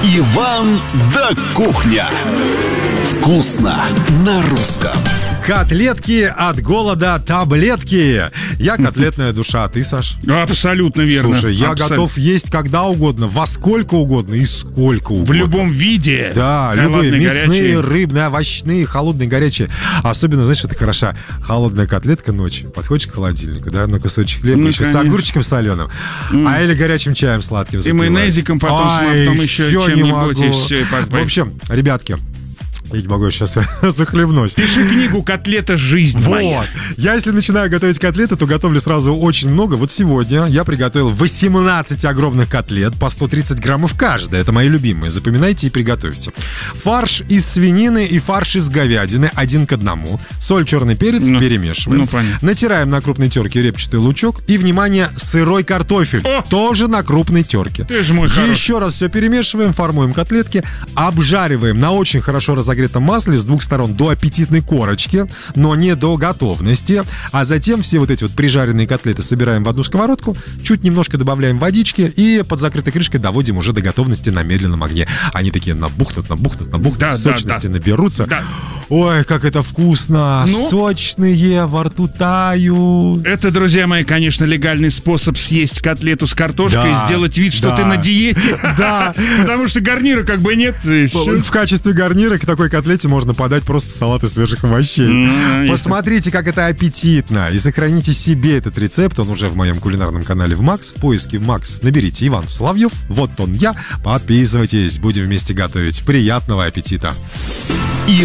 Иван да Кухня. Вкусно на русском. Котлетки от голода, таблетки. Я котлетная душа, а ты, Саш? Абсолютно верно. Слушай, я готов есть когда угодно, во сколько угодно и сколько угодно. В любом виде. Да, любые, мясные, рыбные, овощные, холодные, горячие. Особенно, знаешь, это хороша холодная котлетка ночью. Подходишь к холодильнику, да, на кусочек хлеба, еще с огурчиком соленым, или горячим чаем сладким. И майонезиком потом еще чем-нибудь, и все. В общем, ребятки, я не могу, сейчас захлебнусь. Пиши книгу «Котлета. Жизнь моя». Я, если начинаю готовить котлеты, то готовлю сразу очень много. Вот сегодня я приготовил 18 огромных котлет, по 130 граммов каждая. Это мои любимые. Запоминайте и приготовьте. Фарш из свинины и фарш из говядины 1 к 1. Соль, черный перец перемешиваем. Натираем на крупной терке репчатый лучок. И, внимание, сырой картофель. Тоже на крупной терке. Ты же мой хороший. Еще раз все перемешиваем, формуем котлетки, обжариваем на очень хорошо разогретом масле с двух сторон до аппетитной корочки, но не до готовности. А затем все вот эти вот прижаренные котлеты собираем в одну сковородку, чуть немножко добавляем водички и под закрытой крышкой доводим уже до готовности на медленном огне. Они такие набухнут, сочности наберутся. Да. Ой, как это вкусно! Сочные, во рту тают. Это, друзья мои, конечно, легальный способ съесть котлету с картошкой и сделать вид, что ты на диете. Да. Потому что гарнира как бы нет. В качестве гарнира к такой котлете можно подать просто салат из свежих овощей. Посмотрите, как это аппетитно. И сохраните себе этот рецепт. Он уже в моем кулинарном канале в Макс. В поиске Макс наберите Иван Соловьев. Вот он я. Подписывайтесь. Будем вместе готовить. Приятного аппетита.